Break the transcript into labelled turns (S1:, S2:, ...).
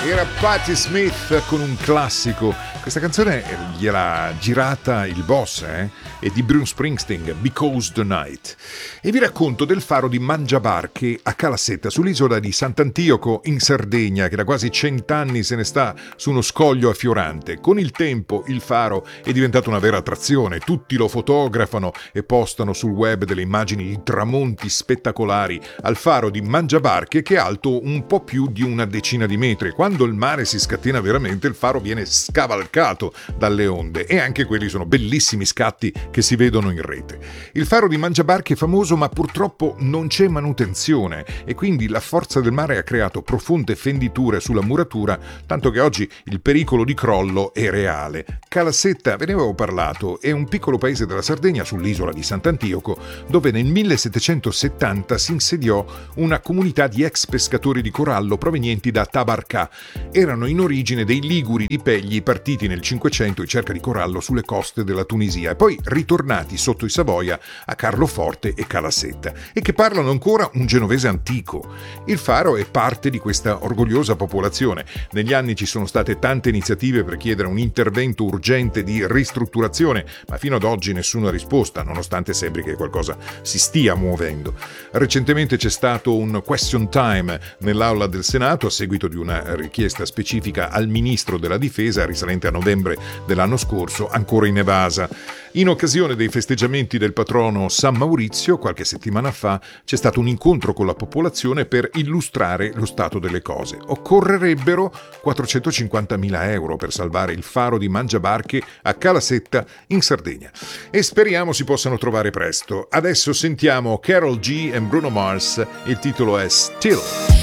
S1: Era Patti Smith con un classico. Questa canzone gliel'ha girata il boss, è di Bruce Springsteen, Because the Night. E vi racconto del faro di Mangiabarche a Calasetta, sull'isola di Sant'Antioco in Sardegna, che da quasi 100 anni se ne sta su uno scoglio affiorante. Con il tempo il faro è diventato una vera attrazione, tutti lo fotografano e postano sul web delle immagini di tramonti spettacolari al faro di Mangiabarche, che è alto un po' più di una decina di metri. Quando il mare si scatena veramente, il faro viene scavalcato dalle onde, e anche quelli sono bellissimi scatti che si vedono in rete. Il faro di Mangiabarche è famoso, ma purtroppo non c'è manutenzione e quindi la forza del mare ha creato profonde fenditure sulla muratura, tanto che oggi il pericolo di crollo è reale. Calasetta, ve ne avevo parlato, è un piccolo paese della Sardegna sull'isola di Sant'Antioco, dove nel 1770 si insediò una comunità di ex pescatori di corallo provenienti da Tabarcà. Erano in origine dei liguri di Pegli, partiti nel Cinquecento in cerca di corallo sulle coste della Tunisia e poi ritornati sotto i Savoia a Carloforte e Calasetta, e che parlano ancora un genovese antico. Il faro è parte di questa orgogliosa popolazione. Negli anni ci sono state tante iniziative per chiedere un intervento urgente di ristrutturazione, ma fino ad oggi nessuna risposta, nonostante sembri che qualcosa si stia muovendo. Recentemente c'è stato un question time nell'aula del Senato a seguito di una richiesta specifica al ministro della difesa risalente a novembre dell'anno scorso, ancora inevasa. In occasione dei festeggiamenti del patrono San Maurizio, qualche settimana fa, c'è stato un incontro con la popolazione per illustrare lo stato delle cose. Occorrerebbero 450.000 euro per salvare il faro di Mangiabarche a Calasetta in Sardegna. E speriamo si possano trovare presto. Adesso sentiamo Karol G e Bruno Mars, il titolo è Still.